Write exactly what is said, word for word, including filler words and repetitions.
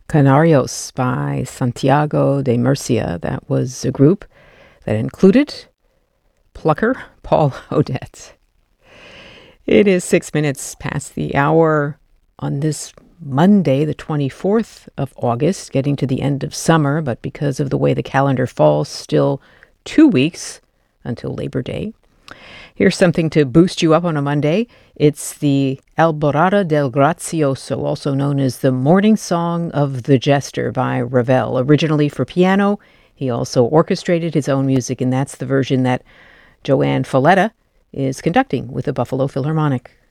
Canarios by Santiago de Murcia. That was a group that included plucker Paul Odette. It is six minutes past the hour on this Monday, the twenty-fourth of August, getting to the end of summer, but because of the way the calendar falls, still two weeks until Labor Day. Here's something to boost you up on a Monday. It's the Alborada del Grazioso, also known as the Morning Song of the Jester by Ravel. Originally for piano, he also orchestrated his own music, and that's the version that Joanne Falletta is conducting with the Buffalo Philharmonic.